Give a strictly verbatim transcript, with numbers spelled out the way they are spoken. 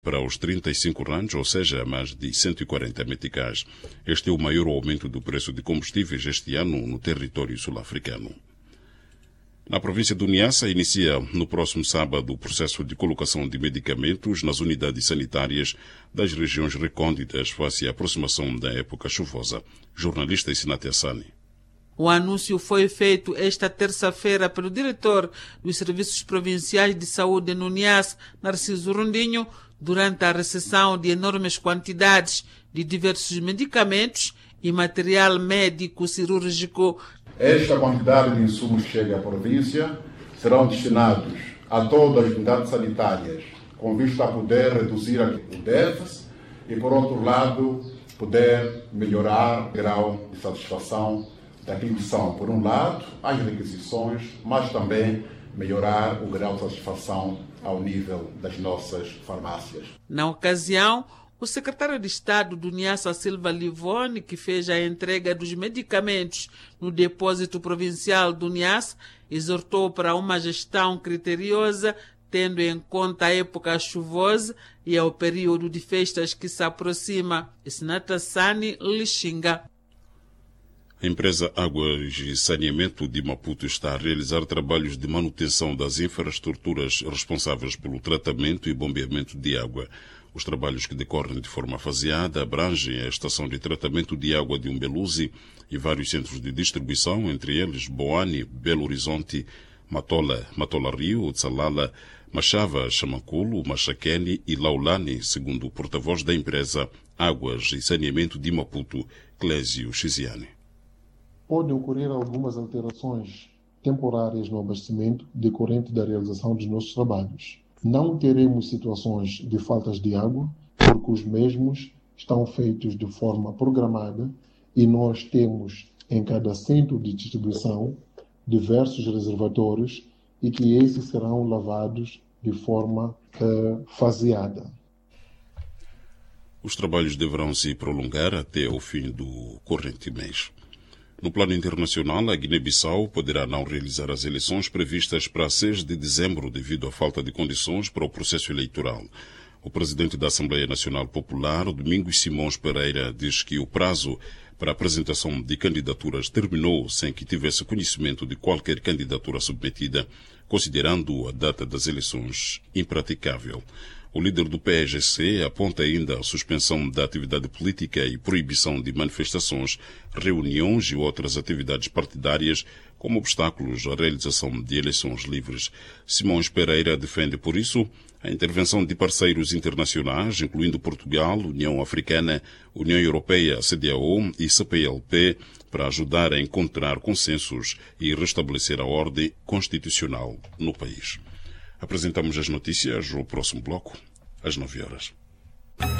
para os trinta e cinco rands, ou seja, mais de cento e quarenta meticais. Este é o maior aumento do preço de combustíveis este ano no território sul-africano. Na província do Niassa, inicia no próximo sábado o processo de colocação de medicamentos nas unidades sanitárias das regiões recônditas face à aproximação da época chuvosa. Jornalista Sinate Assani. O anúncio foi feito esta terça-feira pelo diretor dos Serviços Provinciais de Saúde no Niassa, Narciso Rondinho, durante a recepção de enormes quantidades de diversos medicamentos e material médico-cirúrgico. Esta quantidade de insumos que chega à província serão destinados a todas as unidades sanitárias, com vista a poder reduzir o déficit e, por outro lado, poder melhorar o grau de satisfação daquilo que são, por um lado, as requisições, mas também melhorar o grau de satisfação ao nível das nossas farmácias. Na ocasião, o secretário de Estado do Niassa, Silva Livone, que fez a entrega dos medicamentos no depósito provincial do Niassa, exortou para uma gestão criteriosa, tendo em conta a época chuvosa e ao período de festas que se aproxima. Sinata Sani, Lixinga. A empresa Águas e Saneamento de Maputo está a realizar trabalhos de manutenção das infraestruturas responsáveis pelo tratamento e bombeamento de água. Os trabalhos, que decorrem de forma faseada, abrangem a estação de tratamento de água de Umbeluzi e vários centros de distribuição, entre eles Boane, Belo Horizonte, Matola, Matola Rio, Tsalala, Machava, Chamaculo, Machaquene e Laulani, segundo o porta-voz da empresa Águas e Saneamento de Maputo, Clésio Chiziane. Podem ocorrer algumas alterações temporárias no abastecimento decorrente da realização dos nossos trabalhos. Não teremos situações de faltas de água, porque os mesmos estão feitos de forma programada e nós temos em cada centro de distribuição diversos reservatórios e que esses serão lavados de forma uh, faseada. Os trabalhos deverão se prolongar até o fim do corrente mês. No plano internacional, a Guiné-Bissau poderá não realizar as eleições previstas para seis de dezembro devido à falta de condições para o processo eleitoral. O presidente da Assembleia Nacional Popular, Domingos Simões Pereira, diz que o prazo para a apresentação de candidaturas terminou sem que tivesse conhecimento de qualquer candidatura submetida, considerando a data das eleições impraticável. O líder do P S G C aponta ainda a suspensão da atividade política e proibição de manifestações, reuniões e outras atividades partidárias como obstáculos à realização de eleições livres. Simões Pereira defende, por isso, a intervenção de parceiros internacionais, incluindo Portugal, União Africana, União Europeia, C D A O e C P L P, para ajudar a encontrar consensos e restabelecer a ordem constitucional no país. Apresentamos as notícias no próximo bloco, às nove horas.